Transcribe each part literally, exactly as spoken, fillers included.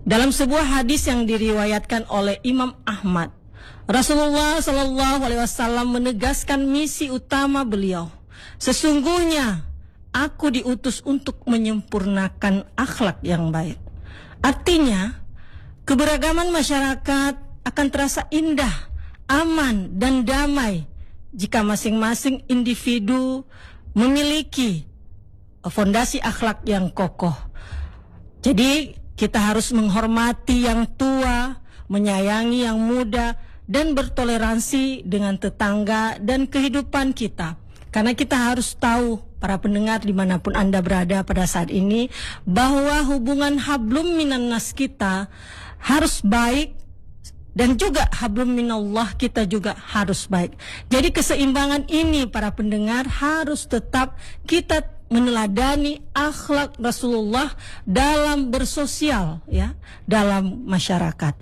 Dalam sebuah hadis yang diriwayatkan oleh Imam Ahmad, Rasulullah Shallallahu Alaihi Wasallam menegaskan misi utama beliau. Sesungguhnya aku diutus untuk menyempurnakan akhlak yang baik. Artinya, keberagaman masyarakat akan terasa indah, aman, dan damai jika masing-masing individu memiliki fondasi akhlak yang kokoh. Jadi kita harus menghormati yang tua, menyayangi yang muda, dan bertoleransi dengan tetangga dan kehidupan kita. Karena kita harus tahu, para pendengar dimanapun Anda berada pada saat ini, bahwa hubungan hablum minan nas kita harus baik, dan juga hablum minallah kita juga harus baik. Jadi keseimbangan ini para pendengar harus tetap kita meneladani akhlak Rasulullah dalam bersosial, ya, dalam masyarakat.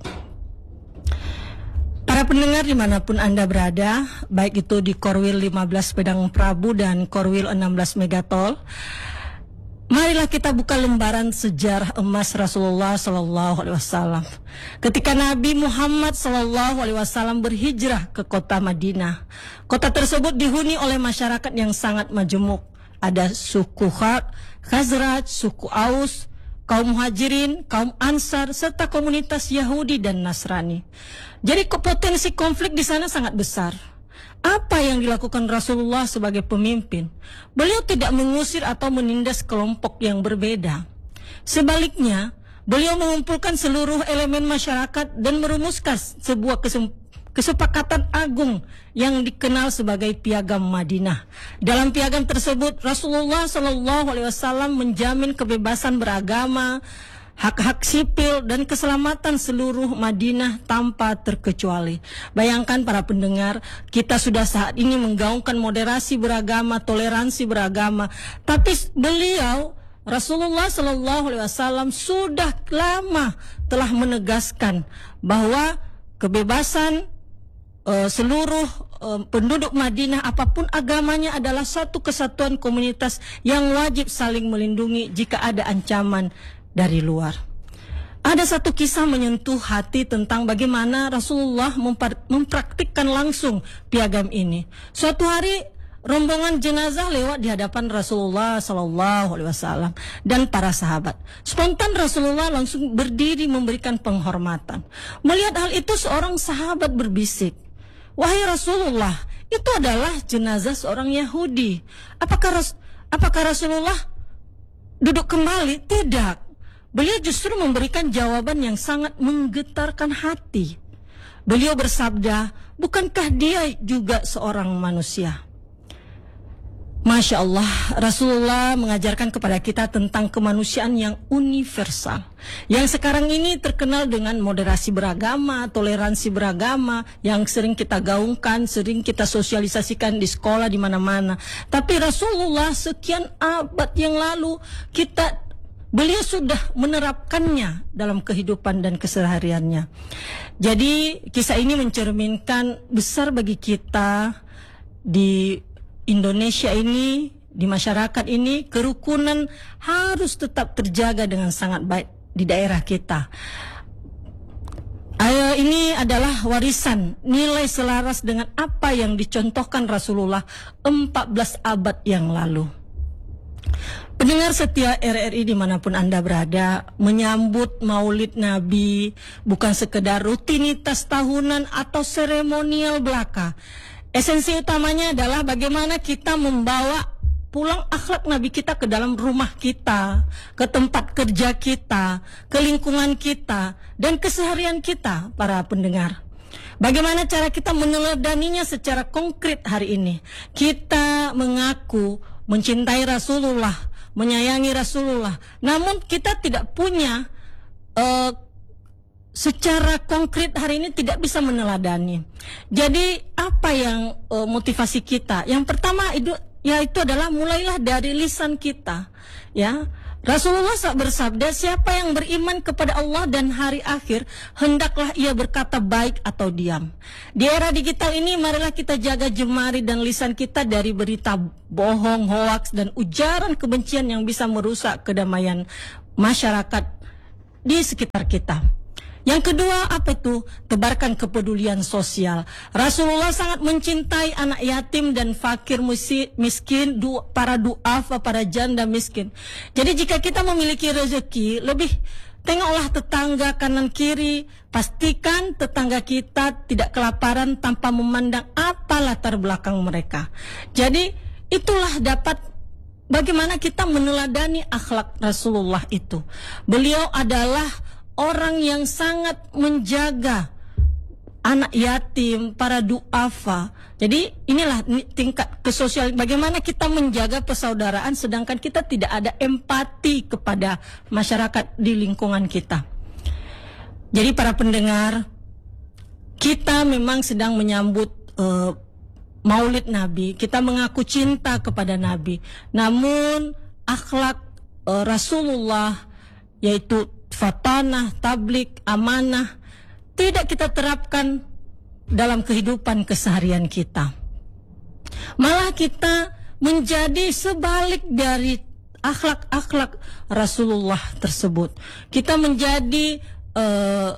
Para pendengar dimanapun Anda berada, baik itu di Korwil lima belas Pedang Prabu dan Korwil enam belas Megatol, marilah kita buka lembaran sejarah emas Rasulullah Sallallahu Alaihi Wasallam. Ketika Nabi Muhammad Sallallahu Alaihi Wasallam berhijrah ke kota Madinah, kota tersebut dihuni oleh masyarakat yang sangat majemuk. Ada suku Khazraj, suku Aus, kaum Muhajirin, kaum Ansar, serta komunitas Yahudi dan Nasrani. Jadi potensi konflik di sana sangat besar. Apa yang dilakukan Rasulullah sebagai pemimpin? Beliau tidak mengusir atau menindas kelompok yang berbeda. Sebaliknya, beliau mengumpulkan seluruh elemen masyarakat dan merumuskan sebuah kesepakatan agung yang dikenal sebagai Piagam Madinah. Dalam piagam tersebut, Rasulullah Shallallahu Alaihi Wasallam menjamin kebebasan beragama, hak-hak sipil, dan keselamatan seluruh Madinah tanpa terkecuali. Bayangkan para pendengar, kita sudah saat ini menggaungkan moderasi beragama, toleransi beragama, tapi beliau Rasulullah Shallallahu Alaihi Wasallam sudah lama telah menegaskan bahwa kebebasan uh, seluruh uh, penduduk Madinah apapun agamanya adalah satu kesatuan komunitas yang wajib saling melindungi jika ada ancaman dari luar. Ada satu kisah menyentuh hati tentang bagaimana Rasulullah mempraktikkan langsung piagam ini. Suatu hari rombongan jenazah lewat di hadapan Rasulullah Sallallahu Alaihi Wasallam dan para sahabat. Spontan Rasulullah langsung berdiri memberikan penghormatan. Melihat hal itu, seorang sahabat berbisik, "Wahai Rasulullah, itu adalah jenazah seorang Yahudi. Apakah apakah Rasulullah duduk kembali?" Tidak. Beliau justru memberikan jawaban yang sangat menggetarkan hati. Beliau bersabda, "Bukankah dia juga seorang manusia?" Masya Allah, Rasulullah mengajarkan kepada kita tentang kemanusiaan yang universal, yang sekarang ini terkenal dengan moderasi beragama, toleransi beragama, yang sering kita gaungkan, sering kita sosialisasikan di sekolah, di mana-mana. Tapi Rasulullah sekian abad yang lalu, kita beliau sudah menerapkannya dalam kehidupan dan kesehariannya. Jadi kisah ini mencerminkan besar bagi kita di Indonesia ini, di masyarakat ini, kerukunan harus tetap terjaga dengan sangat baik di daerah kita. Ayat ini adalah warisan, nilai selaras dengan apa yang dicontohkan Rasulullah empat belas abad yang lalu. Pendengar setia R R I dimanapun Anda berada, menyambut Maulid Nabi bukan sekedar rutinitas tahunan atau seremonial belaka. Esensi utamanya adalah bagaimana kita membawa pulang akhlak Nabi kita ke dalam rumah kita, ke tempat kerja kita, ke lingkungan kita, dan keseharian kita, para pendengar. Bagaimana cara kita meneladaninya secara konkret hari ini? Kita mengaku mencintai Rasulullah, menyayangi Rasulullah, namun kita tidak punya uh, secara konkret hari ini tidak bisa meneladani. Jadi apa yang uh, motivasi kita? Yang pertama itu yaitu adalah mulailah dari lisan kita, ya. Rasulullah bersabda, siapa yang beriman kepada Allah dan hari akhir, hendaklah ia berkata baik atau diam. Di era digital ini, marilah kita jaga jemari dan lisan kita dari berita bohong, hoaks, dan ujaran kebencian yang bisa merusak kedamaian masyarakat di sekitar kita. Yang kedua apa itu? Tebarkan kepedulian sosial. Rasulullah sangat mencintai anak yatim dan fakir miskin, du, para duafa, para janda miskin. Jadi jika kita memiliki rezeki, lebih tengoklah tetangga kanan kiri, pastikan tetangga kita tidak kelaparan tanpa memandang apa latar belakang mereka. Jadi itulah dapat bagaimana kita meneladani akhlak Rasulullah itu. Beliau adalah orang yang sangat menjaga anak yatim, para duafa. Jadi inilah tingkat kesosial, bagaimana kita menjaga persaudaraan sedangkan kita tidak ada empati kepada masyarakat di lingkungan kita. Jadi para pendengar, kita memang sedang menyambut uh, Maulid Nabi, kita mengaku cinta kepada Nabi. Namun akhlak uh, Rasulullah, yaitu fatanah, tablik, amanah, tidak kita terapkan dalam kehidupan keseharian kita. Malah kita menjadi sebalik dari akhlak-akhlak Rasulullah tersebut. Kita menjadi uh,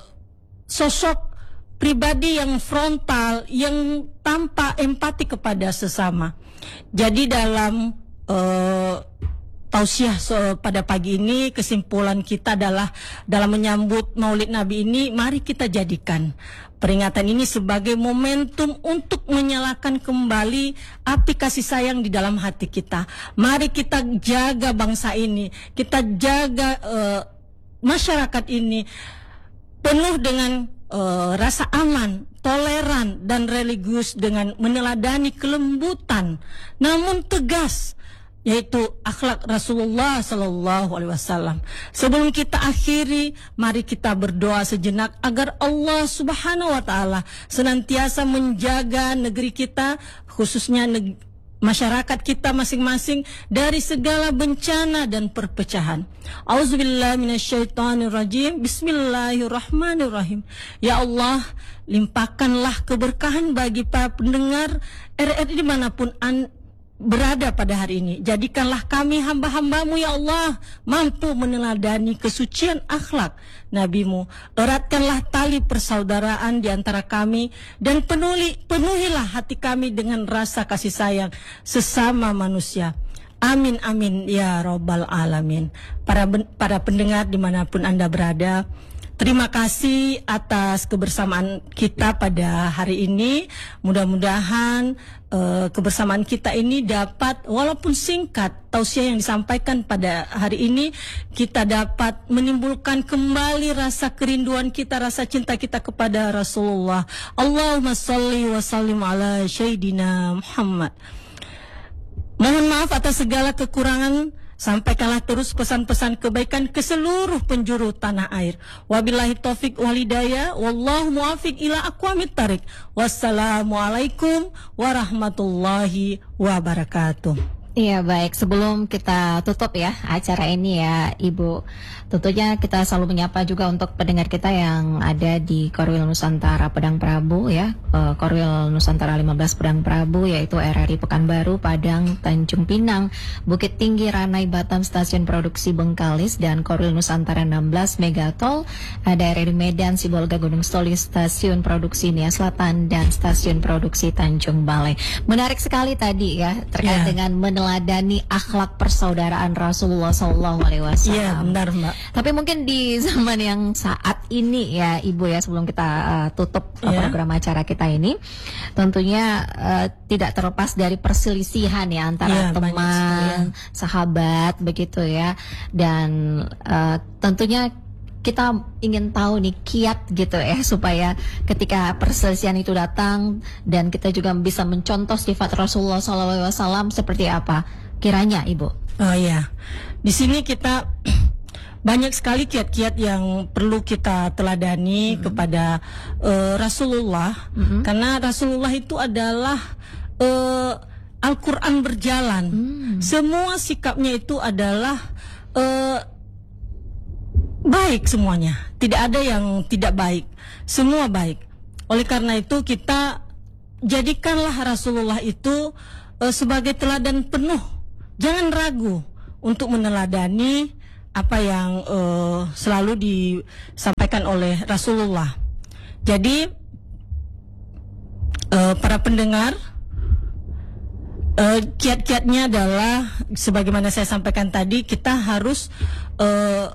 sosok pribadi yang frontal, yang tanpa empati kepada sesama. Jadi dalam uh, tausiah so, pada pagi ini, kesimpulan kita adalah dalam menyambut Maulid Nabi ini, mari kita jadikan peringatan ini sebagai momentum untuk menyalakan kembali api kasih sayang di dalam hati kita. Mari kita jaga bangsa ini, kita jaga uh, masyarakat ini penuh dengan uh, rasa aman, toleran, dan religius dengan meneladani kelembutan, namun tegas, yaitu akhlak Rasulullah Sallallahu Alaihi Wasallam. Sebelum kita akhiri, mari kita berdoa sejenak agar Allah Subhanahu Wa Taala senantiasa menjaga negeri kita, khususnya neg- masyarakat kita masing-masing dari segala bencana dan perpecahan. Auzubillahi minasyaitonirrajim. Bismillahirrahmanirrahim. Ya Allah, limpahkanlah keberkahan bagi para pendengar R R I dimanapun an berada pada hari ini. Jadikanlah kami hamba-hambamu ya Allah mampu meneladani kesucian akhlak Nabi-Mu. Eratkanlah tali persaudaraan di antara kami dan penuhi, penuhilah hati kami dengan rasa kasih sayang sesama manusia. Amin amin ya Rabbal Alamin. Para para pendengar dimanapun Anda berada, terima kasih atas kebersamaan kita pada hari ini. Mudah-mudahan uh, kebersamaan kita ini dapat, walaupun singkat, tausiah yang disampaikan pada hari ini, kita dapat menimbulkan kembali rasa kerinduan kita, rasa cinta kita kepada Rasulullah. Allahumma salli wa sallim ala Sayyidina Muhammad. Mohon maaf atas segala kekurangan. Sampaikanlah terus pesan-pesan kebaikan ke seluruh penjuru tanah air. Wabillahi taufik wal hidayah, wallahu muwaffiq ila aqwamit thariq. Wassalamualaikum warahmatullahi wabarakatuh. Iya baik, sebelum kita tutup ya acara ini ya Ibu, tentunya kita selalu menyapa juga untuk pendengar kita yang ada di Korwil Nusantara Padang Prabu ya, uh, Korwil Nusantara lima belas Padang Prabu, yaitu R R I Pekanbaru, Padang, Tanjung Pinang, Bukit Tinggi, Ranai, Batam, Stasiun Produksi Bengkalis, dan Korwil Nusantara enam belas Megatol, ada R R I Medan, Sibolga, Gunung Stoli, Stasiun Produksi Nia Selatan, dan Stasiun Produksi Tanjung Balai. Menarik sekali tadi ya terkait yeah. dengan meneladani akhlak persaudaraan Rasulullah Sallallahu Alaihi Wasallam. Iya benar Mbak. Tapi mungkin di zaman yang saat ini ya Ibu ya, sebelum kita uh, tutup uh, yeah. program acara kita ini, tentunya uh, tidak terlepas dari perselisihan ya antara yeah, teman, ya. sahabat begitu ya, dan uh, tentunya kita ingin tahu nih kiat gitu ya, supaya ketika perselisihan itu datang dan kita juga bisa mencontoh sifat Rasulullah shallallahu alaihi wasallam seperti apa kiranya Ibu? Oh ya, di sini kita banyak sekali kiat-kiat yang perlu kita teladani mm-hmm. kepada uh, Rasulullah, mm-hmm. karena Rasulullah itu adalah uh, Al-Quran berjalan. Mm. Semua sikapnya itu adalah uh, baik semuanya, tidak ada yang tidak baik, semua baik. Oleh karena itu kita jadikanlah Rasulullah itu uh, sebagai teladan penuh. Jangan ragu untuk meneladani apa yang uh, selalu disampaikan oleh Rasulullah. Jadi uh, para pendengar, uh, kiat-kiatnya adalah sebagaimana saya sampaikan tadi, kita harus uh,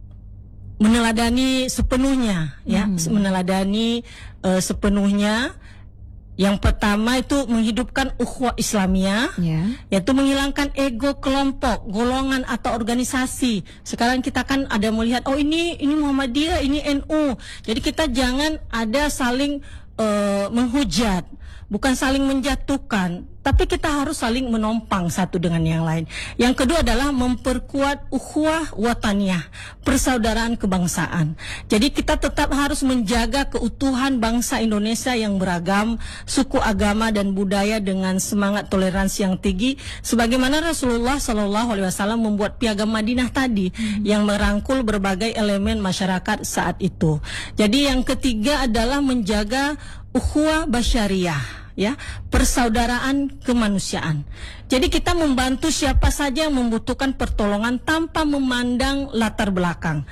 meneladani sepenuhnya, ya, hmm. meneladani uh, sepenuhnya. Yang pertama itu menghidupkan ukhuwah Islamiyah, yeah. yaitu menghilangkan ego kelompok, golongan atau organisasi. Sekarang kita kan ada melihat, oh ini ini Muhammadiyah, ini N U. Jadi kita jangan ada saling uh, menghujat, bukan saling menjatuhkan, tapi kita harus saling menompang satu dengan yang lain. Yang kedua adalah memperkuat ukhuwah wataniyah, persaudaraan kebangsaan. Jadi kita tetap harus menjaga keutuhan bangsa Indonesia yang beragam, suku, agama, dan budaya dengan semangat toleransi yang tinggi, sebagaimana Rasulullah Shallallahu Alaihi Wasallam membuat piagam Madinah tadi, hmm. yang merangkul berbagai elemen masyarakat saat itu. Jadi yang ketiga adalah menjaga ukhuwah basyariah, ya, persaudaraan kemanusiaan. Jadi kita membantu siapa saja yang membutuhkan pertolongan tanpa memandang latar belakang,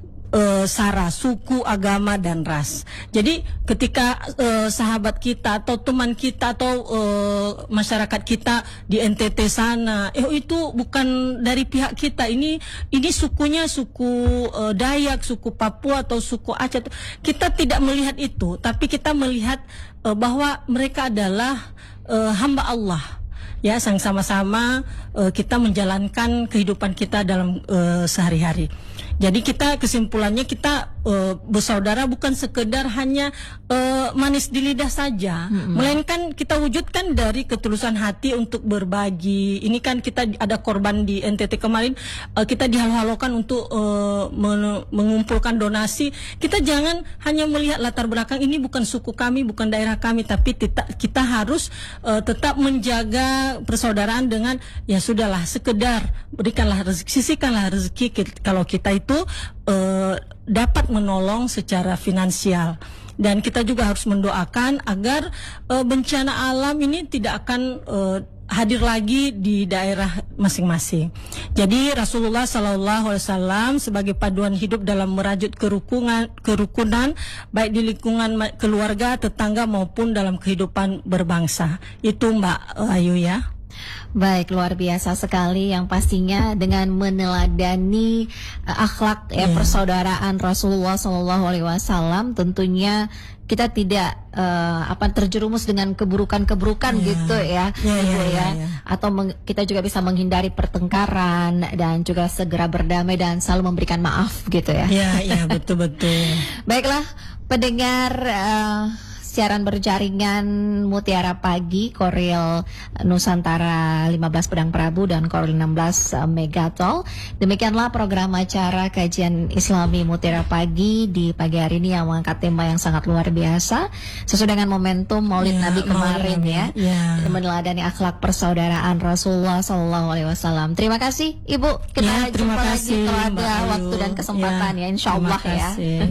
e, sara, suku, agama, dan ras. Jadi ketika e, sahabat kita atau teman kita atau e, masyarakat kita di N T T sana, eh itu bukan dari pihak kita, ini ini sukunya suku e, Dayak, suku Papua atau suku Aceh. Kita tidak melihat itu, tapi kita melihat e, bahwa mereka adalah e, hamba Allah. Ya, sang sama-sama uh, kita menjalankan kehidupan kita dalam uh, sehari-hari. Jadi kita kesimpulannya kita uh, bersaudara bukan sekedar hanya uh, manis di lidah saja, mm-hmm. melainkan kita wujudkan dari ketulusan hati untuk berbagi. Ini kan kita ada korban di N T T kemarin, uh, kita dihalu-halukan untuk uh, men- mengumpulkan donasi. Kita jangan hanya melihat latar belakang, ini bukan suku kami, bukan daerah kami, tapi kita, kita harus uh, tetap menjaga persaudaraan dengan, ya sudahlah, sekedar berikanlah rezeki, sisihkanlah rezeki kita, kalau kita itu uh, dapat menolong secara finansial. Dan kita juga harus mendoakan agar uh, bencana alam ini tidak akan uh, hadir lagi di daerah masing-masing. Jadi Rasulullah Sallallahu Alaihi Wasallam sebagai paduan hidup dalam merajut kerukunan, kerukunan baik di lingkungan keluarga, tetangga maupun dalam kehidupan berbangsa. Itu Mbak Ayu, ya. Baik, luar biasa sekali, yang pastinya dengan meneladani uh, akhlak ya, yeah. persaudaraan Rasulullah Shallallahu Alaihi Wasallam, tentunya kita tidak uh, apa terjerumus dengan keburukan-keburukan yeah. gitu ya, yeah, yeah, ya. yeah, yeah. Atau meng, kita juga bisa menghindari pertengkaran dan juga segera berdamai dan selalu memberikan maaf gitu ya. Iya, yeah, iya, yeah, betul-betul. Baiklah, pendengar uh, siaran berjaringan Mutiara Pagi, Koril Nusantara lima belas Pedang Prabu dan Koril enam belas Megatol. Demikianlah program acara kajian Islami Mutiara Pagi di pagi hari ini yang mengangkat tema yang sangat luar biasa sesuai dengan momentum Maulid ya, Nabi kemarin Maulid, ya, ya. meneladani akhlak persaudaraan Rasulullah Sallallahu Alaihi Wasallam. Terima kasih Ibu. Kita ya, jumpa kasih, lagi kalau ada waktu dan kesempatan ya, ya insya Allah ya.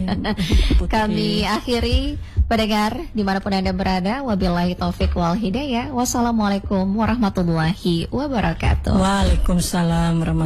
Kami akhiri, pendengar dimanapun Anda berada, wabillahi taufik wal hidayah. Wassalamualaikum warahmatullahi wabarakatuh. Waalaikumsalam warahmatullahi wabarakatuh.